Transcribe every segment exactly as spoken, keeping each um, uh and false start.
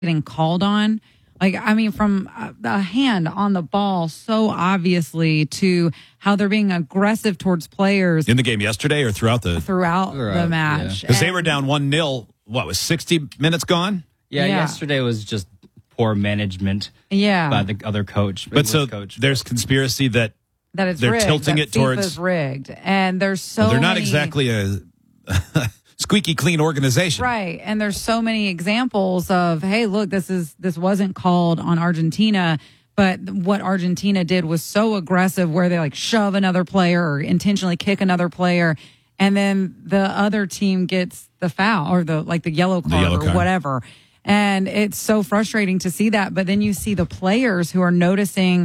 getting called on. Like, I mean, from a, a hand on the ball so obviously to how they're being aggressive towards players in the game yesterday or throughout the throughout, throughout the match. Because they were down one nil. What was sixty minutes gone? Yeah, Yeah. yesterday was just poor management Yeah. by the other coach. But so coach. there's conspiracy that that it's they're rigged, tilting that it towards- FIFA's rigged. And there's so well, they're not many- exactly a squeaky clean organization. Right. And there's so many examples of, hey, look, this is this wasn't called on Argentina, but what Argentina did was so aggressive where they like shove another player or intentionally kick another player, and then the other team gets the foul or the like the yellow card yellow or card. whatever. And it's so frustrating to see that. But then you see the players who are noticing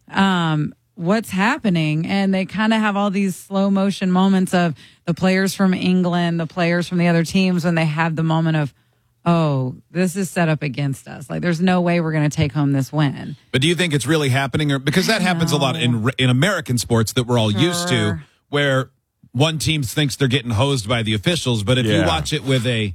um what's happening, and they kind of have all these slow motion moments of the players from England, the players from the other teams, when they have the moment of, oh, this is set up against us. Like, there's no way we're going to take home this win. But do you think it's really happening? Or because that happens a lot in in American sports that we're all used to, Sure. where one team thinks they're getting hosed by the officials, but if you Yeah. watch it with a,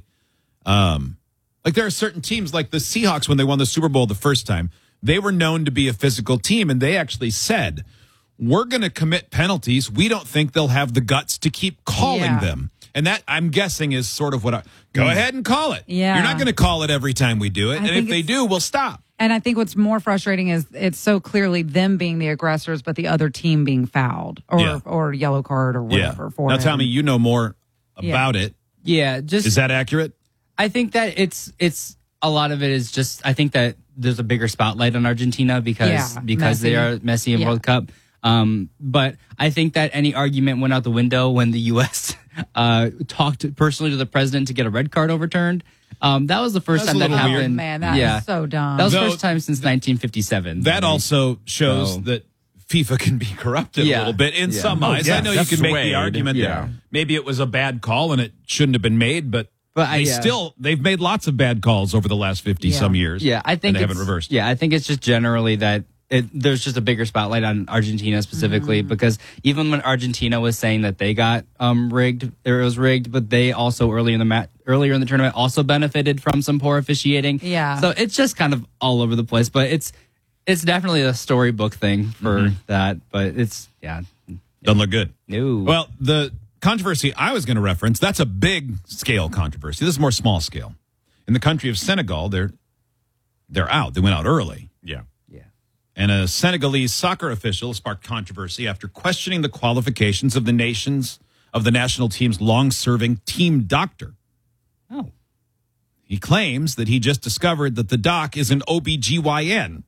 um, like there are certain teams like the Seahawks when they won the Super Bowl the first time, they were known to be a physical team, and they actually said, we're going to commit penalties. We don't think they'll have the guts to keep calling Yeah. them. And that, I'm guessing, is sort of what I, go ahead and call it. Yeah. You're not going to call it every time we do it. I and if think they it's- do, we'll stop. And I think what's more frustrating is it's so clearly them being the aggressors, but the other team being fouled or Yeah. or yellow card or whatever. Yeah. For Now, him. Tommy, you know more Yeah. about it. yeah, just Is that accurate? I think that it's it's a lot of it is just I think that there's a bigger spotlight on Argentina because Yeah, because they Messi. are Messi in Yeah. World Cup. Um, but I think that any argument went out the window when the U S uh, talked personally to the president to get a red card overturned. Um, that was the first That's time a that little happened. weird. Man, that is yeah, so dumb. that was the Though- first time since nineteen fifty-seven. That also shows So- that FIFA can be corrupted Yeah. a little bit in Yeah. some Oh, eyes. yeah, I know you that's can make the swayed. argument Yeah. that maybe it was a bad call and it shouldn't have been made, but, But I- they yeah. still they've made lots of bad calls over the last fifty Yeah. some years. Yeah, I think and they it's, haven't reversed. Yeah, I think it's just generally that it, there's just a bigger spotlight on Argentina specifically Mm-hmm. because even when Argentina was saying that they got um, rigged, or it was rigged, but they also early in the mat, earlier in the tournament also benefited from some poor officiating. Yeah. So it's just kind of all over the place, but it's it's definitely a storybook thing for Mm-hmm. that. But it's yeah, Doesn't look good. no. Well, the controversy I was going to reference, that's a big scale controversy. This is more small scale. In the country of Senegal, they're they're out. They went out early. Yeah. yeah. And a Senegalese soccer official sparked controversy after questioning the qualifications of the nation's of the national team's long-serving team doctor. Oh. He claims that he just discovered that the doc is an O B G Y N,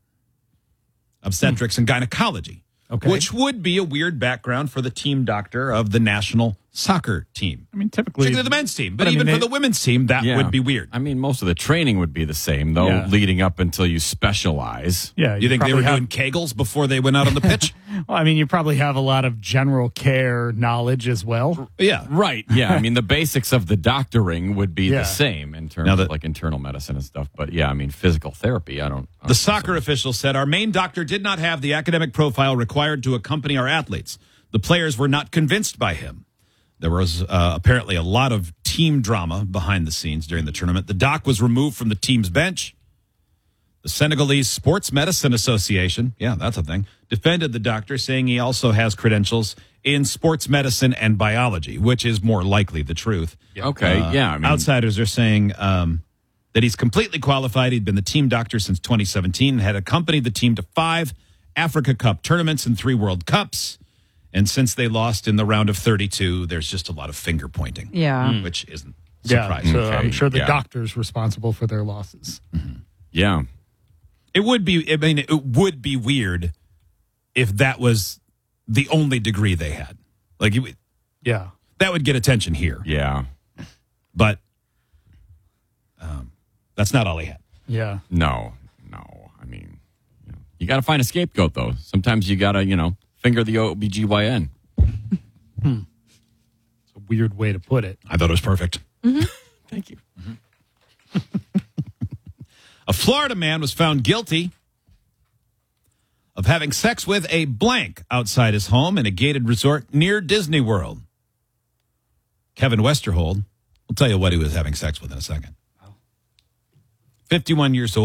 obstetrics and gynecology, Okay. which would be a weird background for the team doctor of the national soccer team. I mean, typically, Particularly the men's team, but, but I mean, even for they- the women's team, that Yeah. would be weird. I mean, most of the training would be the same, though, Yeah. leading up until you specialize. Yeah, you think they probably were have, doing Kegels before they went out on the pitch? Well, I mean, you probably have a lot of general care knowledge as well. Yeah. Right. Yeah. I mean, the basics of the doctoring would be Yeah. the same in terms Now that- of like internal medicine and stuff. But yeah, I mean, physical therapy, I don't. I The don't soccer official said, our main doctor did not have the academic profile required to accompany our athletes. The players were not convinced by him. There was uh, apparently a lot of team drama behind the scenes during the tournament. The doc was removed from the team's bench. The Senegalese Sports Medicine Association, yeah, that's a thing, defended the doctor, saying he also has credentials in sports medicine and biology, which is more likely the truth. Okay. Uh, yeah. I mean, outsiders are saying um, that he's completely qualified. He'd been the team doctor since twenty seventeen and had accompanied the team to five Africa Cup tournaments and three World Cups. And since they lost in the round of thirty-two, there's just a lot of finger pointing. Yeah. Which isn't Yeah, surprising. so Okay, I'm sure the yeah. doctor's responsible for their losses. yeah. It would be, I mean, it would be weird if that was the only degree they had. Like, it would- Yeah. that would get attention here. Yeah. But um, that's not all he had. Yeah. No. No. I mean, you, know, you got to find a scapegoat, though. Sometimes you got to, you know, finger the O B G Y N. It's a weird way to put it. I thought it was perfect. Thank you. A Florida man was found guilty of having sex with a blank outside his home in a gated resort near Disney World. Kevin Westerhold will tell you what he was having sex with in a second. fifty-one years old.